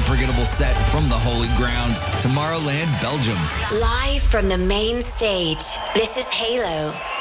unforgettable set from the Holy Grounds, Tomorrowland, Belgium. Live from the main stage, this is Halo.